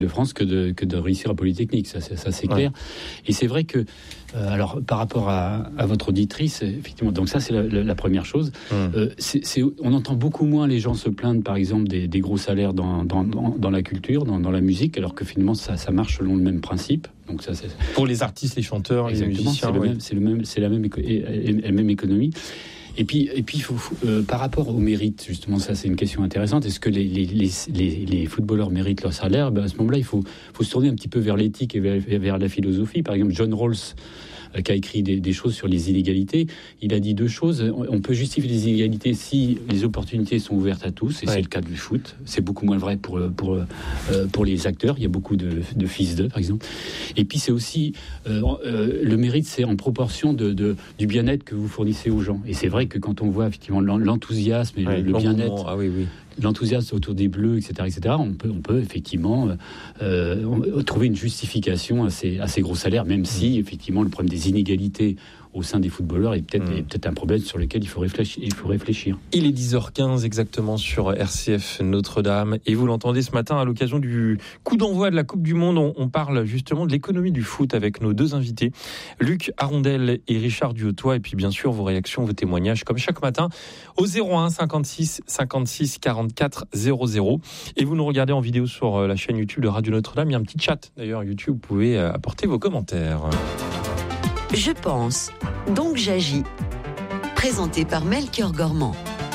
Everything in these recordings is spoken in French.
de France que de réussir à Polytechnique, ça c'est clair. Et c'est vrai que, alors par rapport à votre auditrice, effectivement, donc ça c'est la première chose. On entend beaucoup moins les gens se plaindre, par exemple, des gros salaires dans la culture, dans la musique, alors que finalement ça marche selon le même principe. Donc ça, c'est... Pour les artistes, les chanteurs, les musiciens, c'est la même économie. Et puis il faut par rapport au mérite, justement, ça c'est une question intéressante. Est-ce que les footballeurs méritent leur salaire? À ce moment-là, il faut se tourner un petit peu vers l'éthique et vers la philosophie. Par exemple, John Rawls, qui a écrit des choses sur les inégalités, il a dit deux choses. On peut justifier les inégalités si les opportunités sont ouvertes à tous, et c'est le cas du foot. C'est beaucoup moins vrai pour les acteurs. Il y a beaucoup de fils d'eux, par exemple. Et puis c'est aussi le mérite, c'est en proportion du bien-être que vous fournissez aux gens. Et c'est vrai que quand on voit effectivement l'enthousiasme et le bien-être, l'enthousiasme autour des Bleus, etc., on peut effectivement trouver une justification à ces gros salaires, même si effectivement le problème des inégalités au sein des footballeurs est peut-être un problème sur lequel il faut réfléchir. Il est 10h15 exactement sur RCF Notre-Dame, et vous l'entendez ce matin à l'occasion du coup d'envoi de la Coupe du Monde. On parle justement de l'économie du foot avec nos deux invités, Luc Arondel et Richard Duhautois, et puis bien sûr vos réactions, vos témoignages comme chaque matin au 01 56 56 44 00. Et vous nous regardez en vidéo sur la chaîne YouTube de Radio Notre-Dame. Il y a un petit chat d'ailleurs YouTube, vous pouvez apporter vos commentaires. Je pense, donc j'agis. Présenté par Melchior Gormand.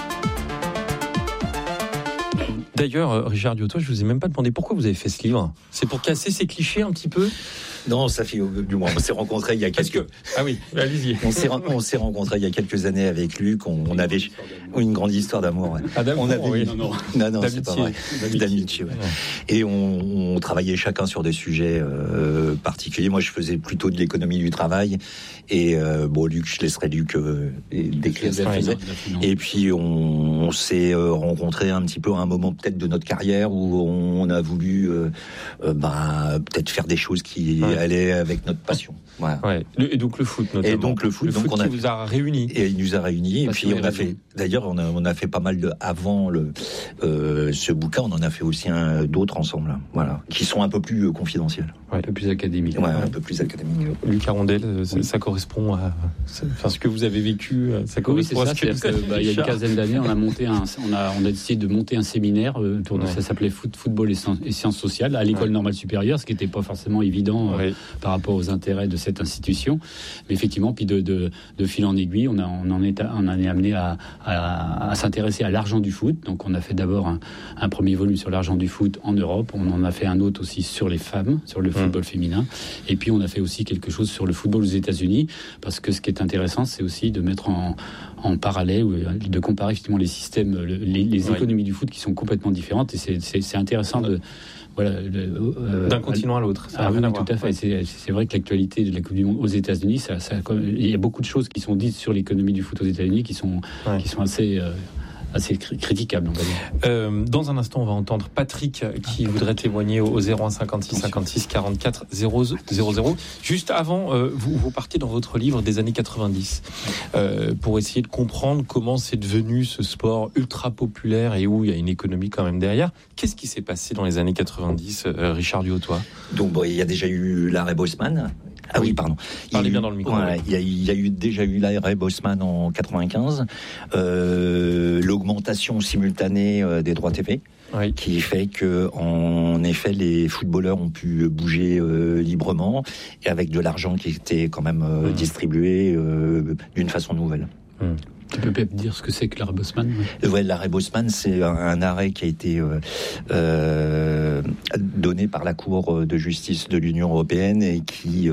D'ailleurs, Richard Duhautois, je vous ai même pas demandé pourquoi vous avez fait ce livre. C'est pour casser ces clichés un petit peu? Non, ça fait du moins. On s'est rencontrés il y a quelques. Ah oui, allez-y. On s'est rencontrés il y a quelques années avec Luc. On avait une grande histoire d'amour. Ouais. Ah, d'amour, oui. Non, c'est pas vrai. D'amitié. Ouais. Et on travaillait chacun sur des sujets particuliers. Moi, je faisais plutôt de l'économie du travail. Et Luc, je laisserai Luc décrire ce qu'il faisait. Et puis on s'est rencontrés un petit peu à un moment peut-être de notre carrière où on a voulu peut-être faire des choses qui allaient avec notre passion. Voilà. Et donc le foot notamment. Et donc le foot qui vous a réunis. Et il nous a réunis. Et puis on a fait pas mal avant ce bouquin, on en a fait aussi d'autres ensemble. Voilà, qui sont un peu plus confidentiels. Un peu plus académiques. Un peu plus académiques. Luc Arondel, ça correspond à ce que vous avez vécu. Ça correspond à ce que vous avez vécu. Il y a une quinzaine d'années, on a décidé de monter un séminaire autour de ça s'appelait football et sciences sociales à l'école normale supérieure, ce qui n'était pas forcément évident par rapport aux intérêts de cette institution. Mais effectivement, puis de fil en aiguille, on est amené à s'intéresser à l'argent du foot. Donc on a fait d'abord un premier volume sur l'argent du foot en Europe. On en a fait un autre aussi sur les femmes, sur le football féminin. Et puis on a fait aussi quelque chose sur le football aux États-Unis, parce que ce qui est intéressant, c'est aussi de mettre en parallèle ou de comparer justement les systèmes, les économies du foot qui sont complètement différentes. Et c'est intéressant d'un continent à l'autre. Tout à fait. C'est vrai que l'actualité de la Coupe du Monde aux États-Unis, il y a beaucoup de choses qui sont dites sur l'économie du foot aux États-Unis qui sont assez critiquable, on va dire. Dans un instant, on va entendre Patrick qui voudrait témoigner au 01 56 56 44 00. Juste avant, vous partez dans votre livre des années 90 pour essayer de comprendre comment c'est devenu ce sport ultra populaire et où il y a une économie quand même derrière. Qu'est-ce qui s'est passé dans les années 90, Richard Duhautois? Donc, il y a déjà eu l'arrêt Bosman. Ah oui, pardon. Parlez bien dans le micro. Il y a déjà eu l'arrêt Bosman en 95, l'augmentation simultanée des droits TV, qui fait que, en effet, les footballeurs ont pu bouger librement et avec de l'argent qui était quand même distribué d'une façon nouvelle. Tu peux peut-être dire ce que c'est que l'arrêt Bosman? L'arrêt Bosman, c'est un arrêt qui a été donné par la Cour de justice de l'Union européenne et qui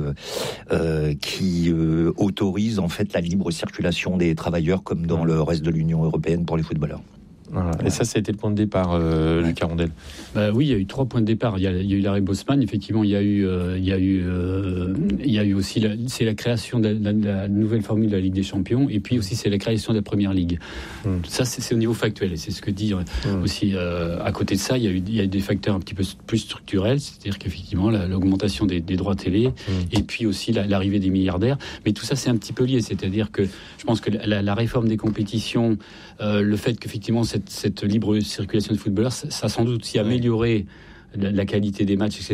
autorise en fait la libre circulation des travailleurs comme dans le reste de l'Union européenne pour les footballeurs. Voilà. Et ça a été le point de départ, Luc Arondel. Oui, il y a eu 3 points de départ. Il y a eu l'arrêt Bosman, effectivement. Il y a eu aussi c'est la création de la nouvelle formule de la Ligue des Champions, et puis aussi c'est la création de la Première Ligue. Ça, c'est au niveau factuel, et c'est ce que dit aussi. À côté de ça, il y a des facteurs un petit peu plus structurels, c'est-à-dire qu'effectivement l'augmentation des droits télé, et puis aussi l'arrivée des milliardaires. Mais tout ça, c'est un petit peu lié, c'est-à-dire que je pense que la réforme des compétitions, le fait qu'effectivement cette libre circulation de footballeurs, ça a sans doute aussi amélioré la qualité des matchs, etc.